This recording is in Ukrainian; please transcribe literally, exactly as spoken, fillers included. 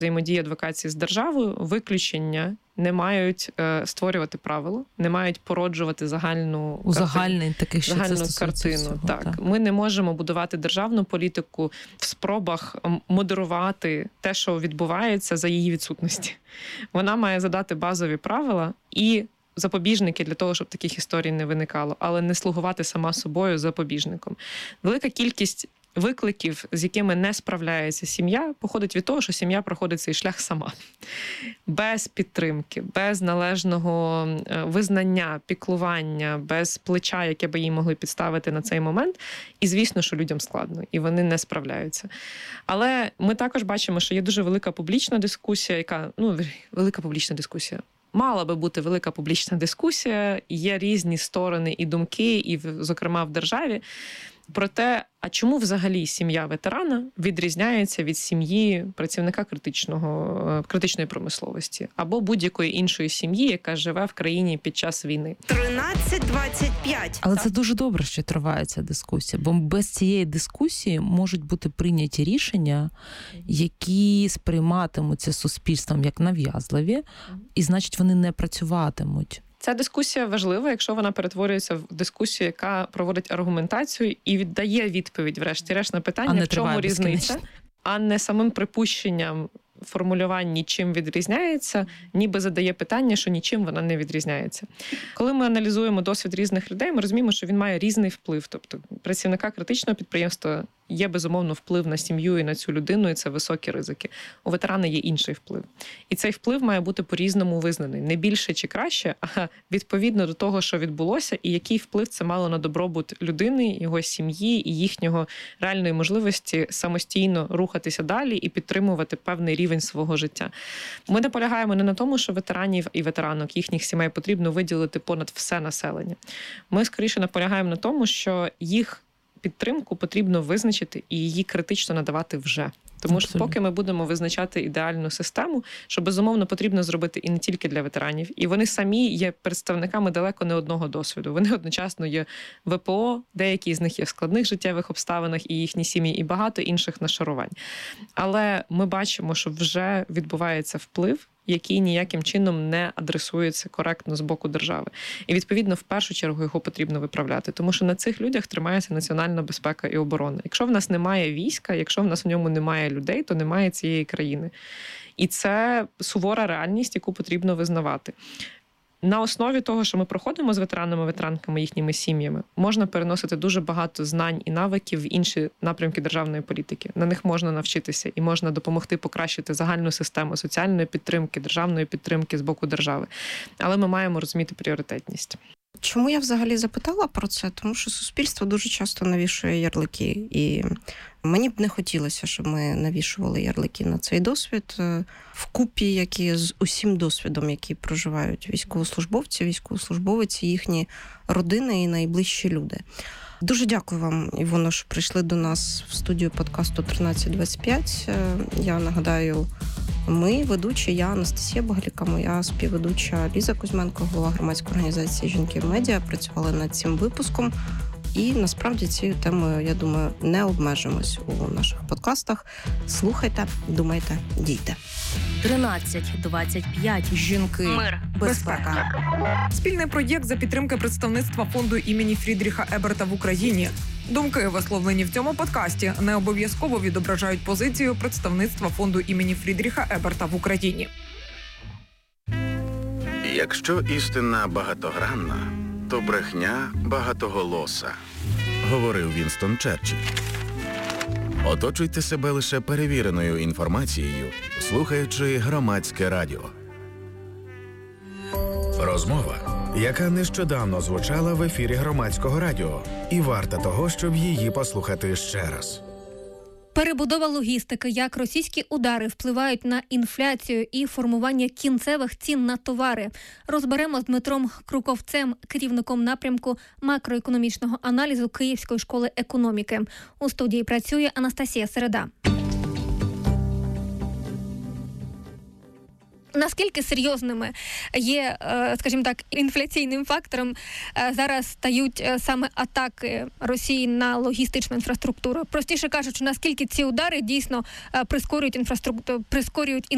взаємодії адвокації з державою, виключення не мають е, створювати правила, не мають породжувати загальну Узагальнень таких, що загальну це картину. всього, так. так. Ми не можемо будувати державну політику в спробах модерувати те, що відбувається за її відсутності. Вона має задати базові правила і запобіжники для того, щоб таких історій не виникало, але не слугувати сама собою запобіжником. Велика кількість викликів, з якими не справляється сім'я, походить від того, що сім'я проходить цей шлях сама. Без підтримки, без належного визнання, піклування, без плеча, яке би їй могли підставити на цей момент. І, звісно, що людям складно, і вони не справляються. Але ми також бачимо, що є дуже велика публічна дискусія, яка, ну, велика публічна дискусія. Мала би бути велика публічна дискусія, є різні сторони і думки, і, зокрема, в державі, про те, а чому взагалі сім'я ветерана відрізняється від сім'ї працівника критичного, критичної промисловості або будь-якої іншої сім'ї, яка живе в країні під час війни. тринадцять двадцять п'ять. Але так. Це дуже добре, що триває ця дискусія, бо без цієї дискусії можуть бути прийняті рішення, які сприйматимуться суспільством як нав'язливі, і, значить, вони не працюватимуть. Ця дискусія важлива, якщо вона перетворюється в дискусію, яка проводить аргументацію і віддає відповідь, врешті-решт, на питання, в чому різниця, а не самим припущенням формулюванні, чим відрізняється, ніби задає питання, що нічим вона не відрізняється. Коли ми аналізуємо досвід різних людей, ми розуміємо, що він має різний вплив. Тобто працівника критичного підприємства є, безумовно, вплив на сім'ю і на цю людину, і це високі ризики. У ветерана є інший вплив. І цей вплив має бути по-різному визнаний. Не більше чи краще, а відповідно до того, що відбулося, і який вплив це мало на добробут людини, його сім'ї і їхнього реальної можливості самостійно рухатися далі і підтримувати певний рівень свого життя. Ми наполягаємо не на тому, що ветеранів і ветеранок, їхніх сімей потрібно виділити понад все населення. Ми, скоріше, наполягаємо на тому, що їх підтримку потрібно визначити і її критично надавати вже. Тому що поки ми будемо визначати ідеальну систему, що, безумовно, потрібно зробити і не тільки для ветеранів. І вони самі є представниками далеко не одного досвіду. Вони одночасно є ВПО, деякі з них є в складних життєвих обставинах і їхні сім'ї, і багато інших нашарувань. Але ми бачимо, що вже відбувається вплив, який ніяким чином не адресується коректно з боку держави. І, відповідно, в першу чергу його потрібно виправляти, тому що на цих людях тримається національна безпека і оборона. Якщо в нас немає війська, якщо в нас в ньому немає людей, то немає цієї країни. І це сувора реальність, яку потрібно визнавати. На основі того, що ми проходимо з ветеранами, ветеранками, їхніми сім'ями, можна переносити дуже багато знань і навиків в інші напрямки державної політики. На них можна навчитися і можна допомогти покращити загальну систему соціальної підтримки, державної підтримки з боку держави. Але ми маємо розуміти пріоритетність. Чому я взагалі запитала про це? Тому що суспільство дуже часто навішує ярлики. І мені б не хотілося, щоб ми навішували ярлики на цей досвід вкупі, які з усім досвідом, який проживають військовослужбовці, військовослужбовиці, їхні родини і найближчі люди. Дуже дякую вам, Івоно, що прийшли до нас в студію подкасту тринадцять двадцять п'ять. Я нагадаю, ми, ведучі, я Анастасія Багаліка, моя співведуча Ліза Кузьменко, голова громадської організації «Жінки в медіа», працювали над цим випуском. І, насправді, цією темою, я думаю, не обмежимось у наших подкастах. Слухайте, думайте, дійте. тринадцять двадцять п'ять. Жінки. Мир. Безпека. Спільний проєкт за підтримки представництва фонду імені Фрідріха Еберта в Україні. Думки, висловлені в цьому подкасті, не обов'язково відображають позицію представництва фонду імені Фрідріха Еберта в Україні. Якщо істина багатогранна, то брехня багатоголоса, говорив Вінстон Черчилль. Оточуйте себе лише перевіреною інформацією, слухаючи Громадське радіо. Розмова, яка нещодавно звучала в ефірі Громадського радіо, і варта того, щоб її послухати ще раз. Перебудова логістики, як російські удари впливають на інфляцію і формування кінцевих цін на товари. Розберемо з Дмитром Круковцем, керівником напрямку макроекономічного аналізу Київської школи економіки. У студії працює Анастасія Середа. Наскільки серйозними є, скажімо так, інфляційним фактором зараз стають саме атаки Росії на логістичну інфраструктуру? Простіше кажучи, наскільки ці удари дійсно прискорюють інфраструктуру, прискорюють